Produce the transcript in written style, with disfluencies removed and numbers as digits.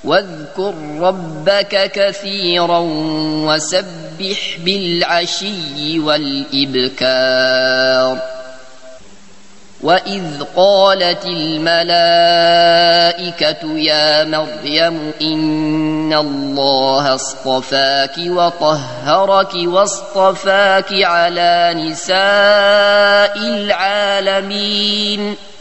واذكر ربك كثيرا وسبح بالعشي والإبكار وإذ قالت الملائكة يا مريم إن الله اصطفاك وطهرك واصطفاك على نساء العالمين